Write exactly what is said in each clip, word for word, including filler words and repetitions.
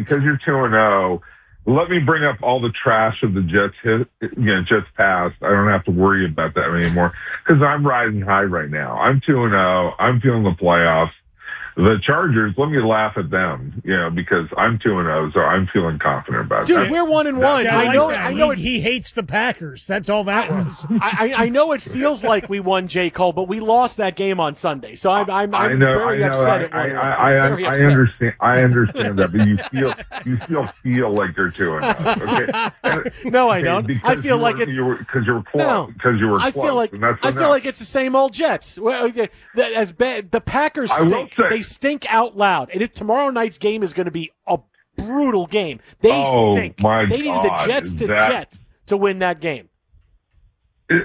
because you're two and zero. Let me bring up all the trash of the Jets hit, you know, Jets past. I don't have to worry about that anymore because I'm riding high right now. I'm two and zero. I'm feeling the playoffs. The Chargers, let me laugh at them, you know, because I'm two and zero, so I'm feeling confident about Dude, that. Dude, we're one and one. I, I know. like I know. He, he hates the Packers. That's all that was. I, I know it feels like we won, J. Cole, but we lost that game on Sunday. So I'm, I'm, I'm I know, very I know, upset. I, at I, I, I, very I upset. understand. I understand that, but you feel, you still feel like you're two and zero. Okay. And, no, I okay, don't. I feel you like were, it's because you were close. no. Because you were I close. feel like and that's I feel enough. like it's the same old Jets. Well, the, the, as bad, the Packers stink. Say, they stink out loud. And if tomorrow night's game is going to be a brutal game, they oh, stink. My they needed God, the Jets to that, Jets to win that game. It,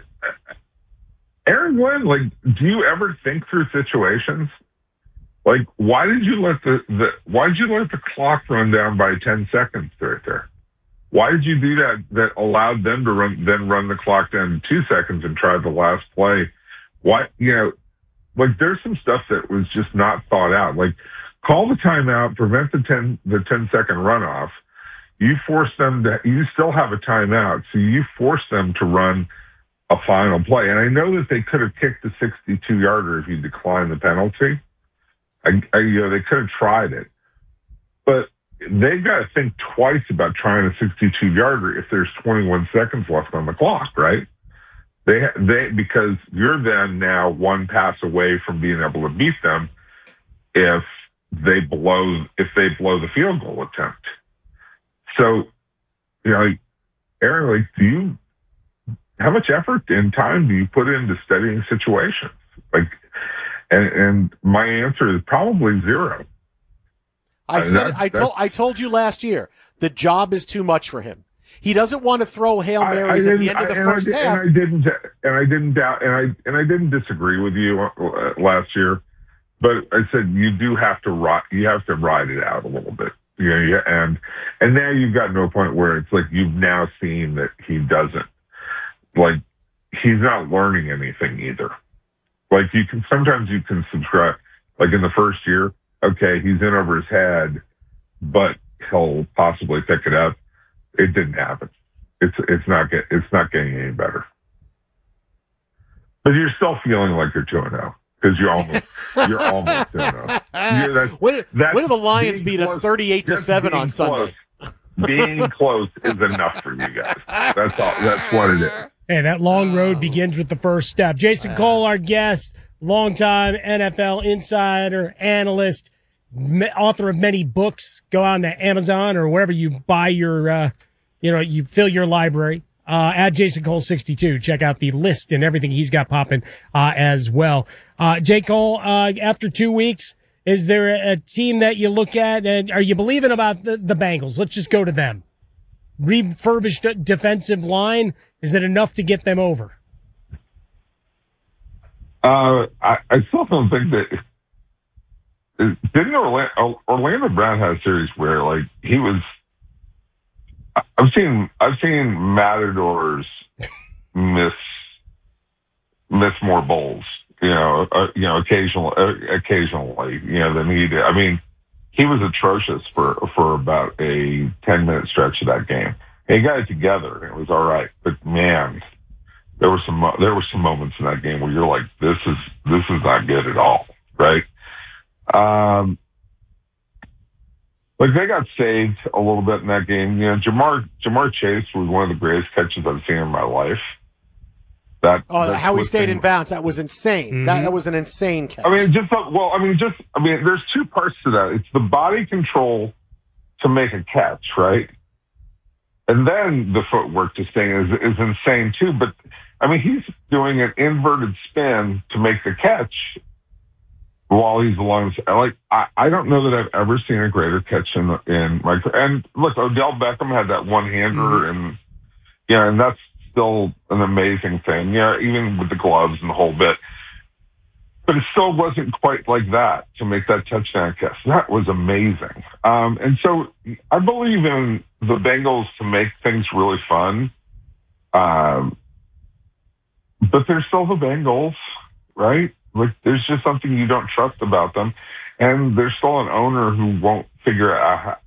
Aaron Glenn, like, do you ever think through situations? Like, why did you let the, the why did you let the clock run down by ten seconds right there? Why did you do that? That allowed them to run, then run the clock down to two seconds and try the last play. Why, you know, like there's some stuff that was just not thought out. Like, call the timeout, prevent the ten the ten second runoff. You force them to. You still have a timeout, so you force them to run a final play. And I know that they could have kicked the sixty-two yarder if you declined the penalty. I, I, you know, they could have tried it, but they've got to think twice about trying a sixty-two yarder if there's twenty-one seconds left on the clock, right? They, they, because you're then now one pass away from being able to beat them if they blow, if they blow the field goal attempt. So, you know, Aaron, like, do you, how much effort and time do you put into studying situations? Like, and, and my answer is probably zero. I said, I told, I told you last year, the job is too much for him. He doesn't want to throw Hail Marys I, I at the end of the I, first I, half. And I didn't, and I didn't doubt, and I and I didn't disagree with you uh, last year, but I said you do have to ride, you have to ride it out a little bit, you know, yeah, and and now you've gotten to a point where it's like you've now seen that he doesn't, like, he's not learning anything either. Like, you can sometimes you can subscribe, like in the first year, okay, he's in over his head, but he'll possibly pick it up. It didn't happen. It's it's not get it's not getting any better. But you're still feeling like you're two and zero because you're almost you're almost two and zero. When, when do the Lions beat us thirty-eight to seven on Sunday? Being close is enough for you guys. That's all. That's what it is. Hey, that long road begins with the first step. Jason Cole, our guest, longtime N F L insider, analyst, author of many books. Go on to Amazon or wherever you buy your, uh, you know, you fill your library. Uh, at Jason Cole sixty-two. Check out the list and everything he's got popping uh, as well. Uh, J. Cole, uh, after two weeks, is there a, a team that you look at and are you believing about the, the Bengals? Let's just go to them. Refurbished defensive line, is it enough to get them over? Uh, I, I still don't think that. Didn't Orlando, Orlando Brown had a series where, like, he was. I've seen I've seen matadors miss miss more bowls, you know, uh, you know, occasionally, uh, occasionally, you know, than he did. I mean, he was atrocious for for about a ten minute stretch of that game. He got it together, and it was all right. But man, there were some there were some moments in that game where you're like, this is this is not good at all, right? Um. Like, they got saved a little bit in that game. You know, Jamar Jamar Chase was one of the greatest catches I've seen in my life. That oh, how he stayed thing. in bounds, that was insane. Mm-hmm. That, that was an insane catch. I mean, just well, I mean, just I mean, there's two parts to that. It's the body control to make a catch, right? And then the footwork to stay is is insane too. But I mean, he's doing an inverted spin to make the catch while he's along. Like, I, I don't know that I've ever seen a greater catch in in my. And look, Odell Beckham had that one hander, mm-hmm. and yeah, and that's still an amazing thing. Yeah, even with the gloves and the whole bit. But it still wasn't quite like that to make that touchdown catch. That was amazing. Um, and so I believe in the Bengals to make things really fun. Um, but they're still the Bengals, right? Like, there's just something you don't trust about them. And there's still an owner who won't figure out